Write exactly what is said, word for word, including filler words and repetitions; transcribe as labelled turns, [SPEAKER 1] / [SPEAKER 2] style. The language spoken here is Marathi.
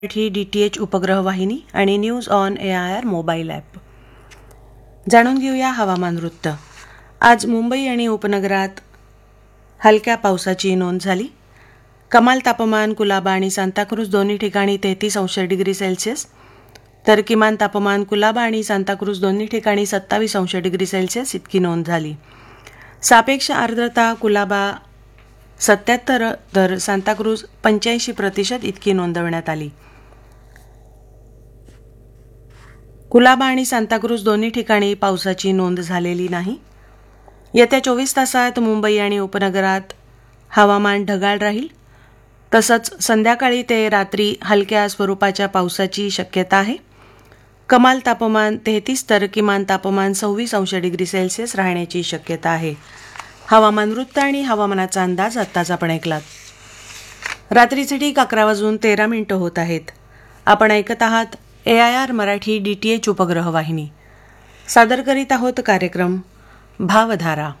[SPEAKER 1] मराठी डी टी एच उपग्रह वाहिनी आणि news on A I R mobile app. जाणून घेऊया हवामान वृत्त. आज मुंबई आणि उपनगरात हलक्या पावसाची नोंद झाली. कमाल तापमान कुलाबा आणि सांताक्रूज दोन्ही ठिकाणी तेहतीस अंश डिग्री सेल्सिअस, तर किमान तापमान कुलाबा आणि सांताक्रूज दोन्ही ठिकाणी सत्तावीस अंश डिग्री सेल्सिअस इतकी नोंद झाली. सापेक्ष आर्द्रता कुलाबा सत्याहत्तर तर सांताक्रूज पंच्याऐंशी प्रतिशत इतकी नोंदवण्यात आली. कुलाबा आणि सांताक्रूज दोन्ही ठिकाणी पावसाची नोंद झालेली नाही. येत्या चोवीस तासात मुंबई आणि उपनगरात हवामान ढगाळ राहील. तसंच संध्याकाळी ते रात्री हलक्या स्वरूपाच्या पावसाची शक्यता आहे. कमाल तापमान तेहतीस तर किमान तापमान सव्वीस अंश डिग्री सेल्सिअस राहण्याची शक्यता आहे. हवामान वृत्त आणि हवामानाचा अंदाज आत्ताच आपण ऐकलात. रात्रीचे ठीक अकरा वाजून तेरा मिनिटं होत आहेत. आपण ऐकत आहात ए I R Marathi D T H उपग्रह वाहिनी. सादर करीत आहोत कार्यक्रम भावधारा.